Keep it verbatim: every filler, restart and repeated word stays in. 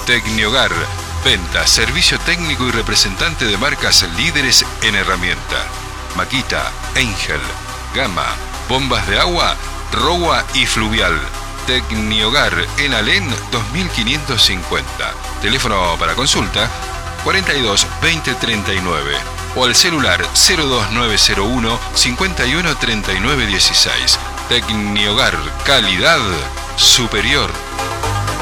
Tecniogar, venta, servicio técnico y representante de marcas líderes en herramienta. Makita, Angel, Gama, bombas de agua, Rowa y Fluvial. Tecniogar en Alén dos mil quinientos cincuenta. Teléfono para consulta cuarenta y dos veinte treinta y nueve o al celular cero dos nueve cero uno cincuenta y uno treinta y nueve dieciséis. Tecniogar, calidad superior.